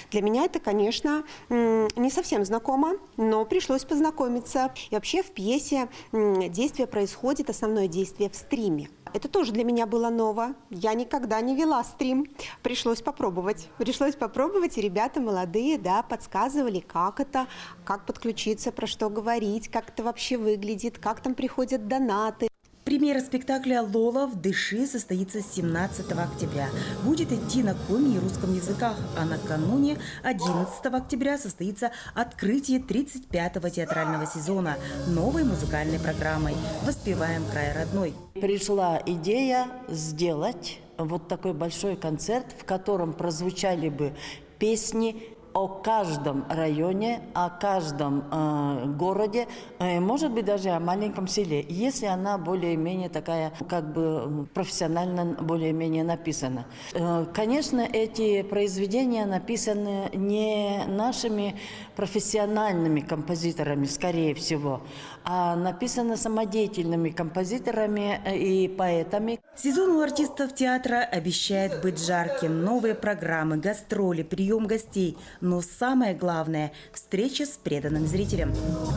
Для меня это, конечно, не совсем знакомо, но пришлось познакомиться. И вообще в пьесе действие происходит, основное действие в стриме. Это тоже для меня было ново. Я никогда не вела стрим. Пришлось попробовать, и ребята молодые, да, подсказывали, как это, как подключиться, про что говорить, как это вообще выглядит, как там приходят донаты. Премьера спектакля «Лола. Вдыши» состоится 17 октября. Будет идти на коми и русском языках, а накануне 11 октября состоится открытие 35-го театрального сезона новой музыкальной программой «Воспеваем край родной». Пришла идея сделать вот такой большой концерт, в котором прозвучали бы песни о каждом районе, о каждом городе, может быть, даже о маленьком селе, если она более-менее такая, как бы профессионально более-менее написана. Конечно, эти произведения написаны не нашими профессиональными композиторами, скорее всего, а написаны самодеятельными композиторами и поэтами. Сезон у артистов театра обещает быть жарким. Новые программы, гастроли, прием гостей. Но самое главное – встреча с преданным зрителем.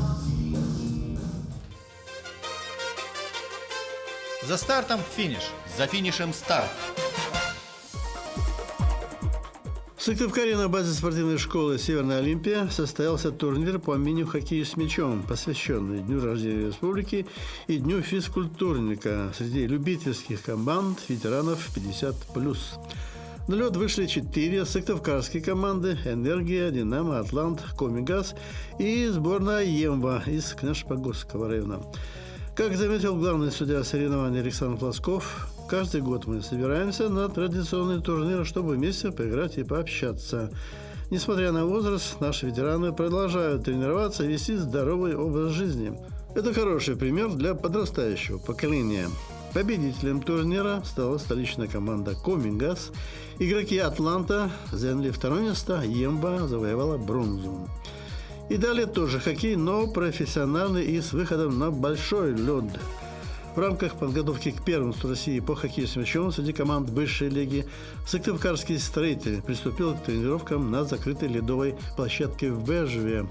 За стартом финиш, за финишем старт. В Сыктывкаре на базе спортивной школы «Северная Олимпия» состоялся турнир по мини-хоккею с мячом, посвященный Дню рождения республики и Дню физкультурника среди любительских команд ветеранов 50+. На лед вышли 4 сыктывкарские команды: «Энергия», «Динамо», «Атлант», «Комигаз» и сборная «Емва» из Княжпогосского района. Как заметил главный судья соревнований Александр Плосков, каждый год мы собираемся на традиционные турниры, чтобы вместе поиграть и пообщаться. Несмотря на возраст, наши ветераны продолжают тренироваться и вести здоровый образ жизни. Это хороший пример для подрастающего поколения. Победителем турнира стала столичная команда «Комигаз». Игроки «Атланта» заняли второе место, «Емба» завоевала бронзу. И далее тоже хоккей, но профессиональный и с выходом на большой лед. В рамках подготовки к первенству России по хоккею с мячом среди команд высшей лиги сыктывкарский «Строитель» приступил к тренировкам на закрытой ледовой площадке в Бежеве.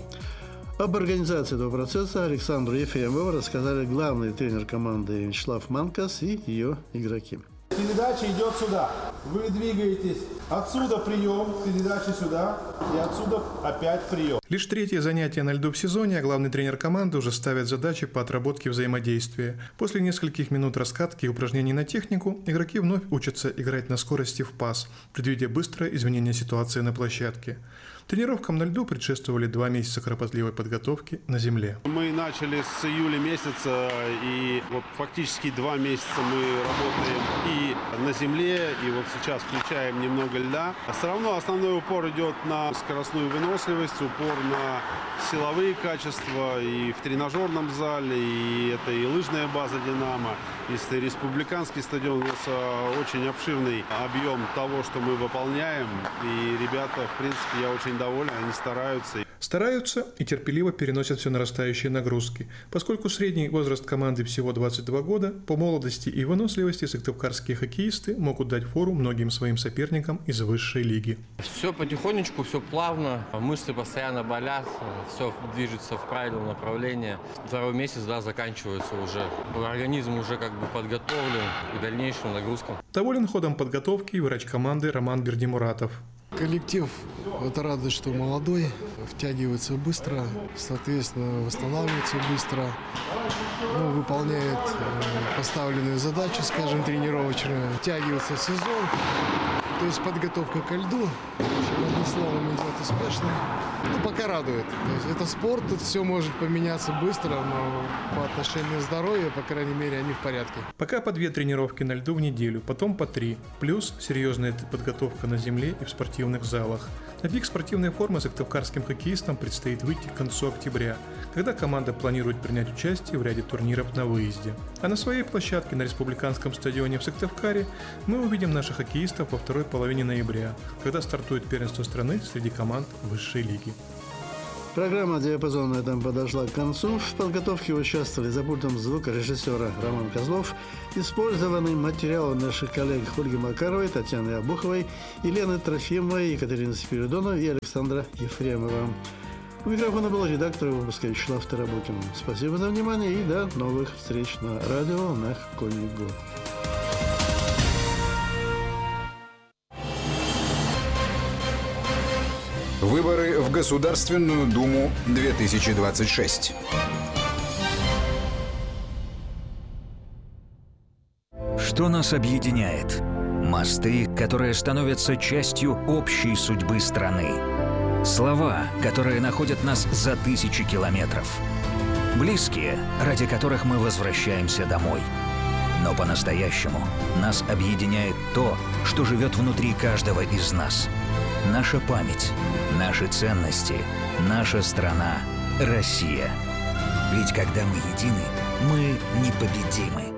Об организации этого процесса Александру Ефремову рассказали главный тренер команды Вячеслав Манкас и ее игроки. Передача идет сюда. Вы двигаетесь. Отсюда прием, передача сюда. И отсюда опять прием. Лишь третье занятие на льду в сезоне, а главный тренер команды уже ставит задачи по отработке взаимодействия. После нескольких минут раскатки и упражнений на технику, игроки вновь учатся играть на скорости в пас, предвидя быстрое изменение ситуации на площадке. Тренировкам на льду предшествовали 2 месяца кропотливой подготовки на земле. Мы начали с июля месяца, и вот фактически 2 месяца мы работаем и на земле, и вот сейчас включаем немного льда. А все равно основной упор идет на скоростную выносливость, упор на силовые качества и в тренажерном зале, и это и лыжная база «Динамо», и республиканский стадион. У нас очень обширный объем того, что мы выполняем, и ребята, в принципе, я очень доволен, они стараются. Стараются и терпеливо переносят все нарастающие нагрузки. Поскольку средний возраст команды всего 22 года, по молодости и выносливости сыктывкарские хоккеисты могут дать фору многим своим соперникам из высшей лиги. Все потихонечку, все плавно, мышцы постоянно болят, все движется в правильном направлении. 2-й месяц, заканчивается уже. Организм уже как бы подготовлен к дальнейшим нагрузкам. Доволен ходом подготовки и врач команды Роман Бердимуратов. Коллектив, это радость, что молодой, втягивается быстро, соответственно, восстанавливается быстро, выполняет поставленные задачи, скажем, тренировочные, втягивается в сезон, то есть подготовка ко льду, одним словом, идет успешно. Пока радует. То есть это спорт, тут все может поменяться быстро, но по отношению к здоровью, по крайней мере, они в порядке. Пока по 2 тренировки на льду в неделю, потом по 3. Плюс серьезная подготовка на земле и в спортивных залах. На пик спортивной формы сыктывкарским хоккеистам предстоит выйти к концу октября, когда команда планирует принять участие в ряде турниров на выезде. А на своей площадке на республиканском стадионе в Сыктывкаре мы увидим наших хоккеистов во второй половине ноября, когда стартует первенство страны среди команд высшей лиги. Программа «Диапазон» на этом подошла к концу. В подготовке участвовали за пультом звукорежиссера Роман Козлов. Использованы материалы наших коллег Ольги Макаровой, Татьяны Обуховой, Елены Трофимовой, Екатерины Спиридоновой и Александра Ефремова. У микрофона был редактор выпуска Вячеслав Тарабукин. Спасибо за внимание и до новых встреч на радио на Кониго. Выборы в Государственную Думу 2026. Что нас объединяет? Мосты, которые становятся частью общей судьбы страны. Слова, которые находят нас за тысячи километров. Близкие, ради которых мы возвращаемся домой. Но по-настоящему нас объединяет то, что живет внутри каждого из нас. Наша память, наши ценности, наша страна – Россия. Ведь когда мы едины, мы непобедимы.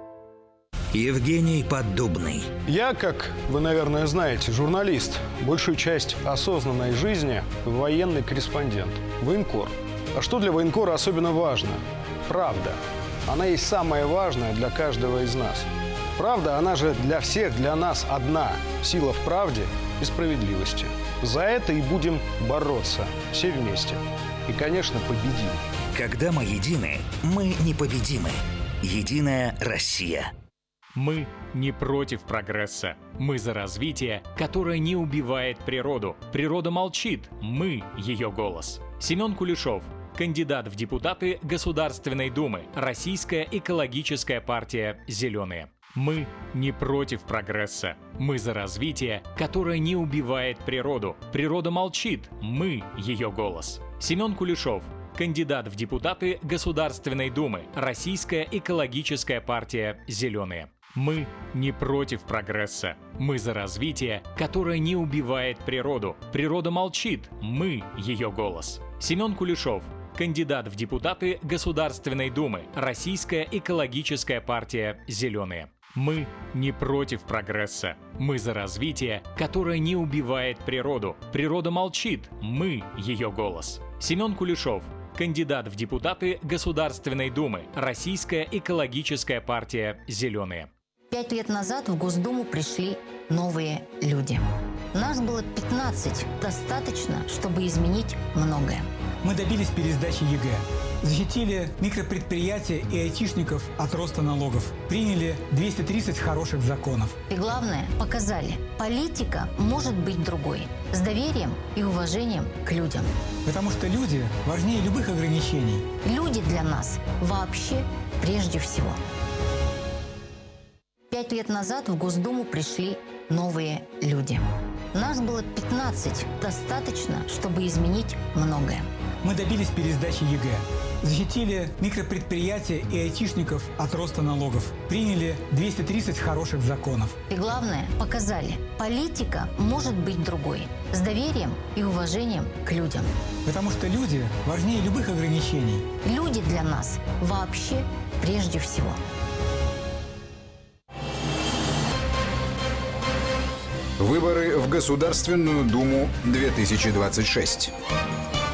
Евгений Поддубный. Я, как вы, наверное, знаете, журналист. Большую часть осознанной жизни – военный корреспондент, военкор. А что для военкора особенно важно? Правда. Она есть самое важное для каждого из нас. Правда, она же для всех, для нас одна. Сила в правде и справедливости. За это и будем бороться. Все вместе. И, конечно, победим. Когда мы едины, мы непобедимы. Единая Россия. Мы не против прогресса. Мы за развитие, которое не убивает природу. Природа молчит. Мы ее голос. Семен Кулешов, кандидат в депутаты Государственной Думы, Российская экологическая партия «Зеленые». Мы не против прогресса. Мы за развитие, которое не убивает природу. Природа молчит. Мы ее голос. Семен Кулешов, кандидат в депутаты Государственной Думы, Российская экологическая партия «Зеленые». Мы не против прогресса. Мы за развитие, которое не убивает природу. Природа молчит. Мы ее голос. Семен Кулешов, кандидат в депутаты Государственной Думы, Российская экологическая партия «Зеленые». Мы не против прогресса. Мы за развитие, которое не убивает природу. Природа молчит. Мы ее голос. Семен Кулешов, кандидат в депутаты Государственной Думы, Российская экологическая партия «Зеленые». 5 лет назад в Госдуму пришли новые люди. Нас было 15. Достаточно, чтобы изменить многое. Мы добились пересдачи ЕГЭ. Защитили микропредприятия и айтишников от роста налогов. Приняли 230 хороших законов. И главное, показали, политика может быть другой. С доверием и уважением к людям. Потому что люди важнее любых ограничений. Люди для нас вообще прежде всего. 5 лет назад в Госдуму пришли новые люди. Нас было 15. Достаточно, чтобы изменить многое. Мы добились пересдачи ЕГЭ. Защитили микропредприятия и айтишников от роста налогов. Приняли 230 хороших законов. И главное, показали, политика может быть другой. С доверием и уважением к людям. Потому что люди важнее любых ограничений. Люди для нас вообще прежде всего. Выборы в Государственную Думу 2026.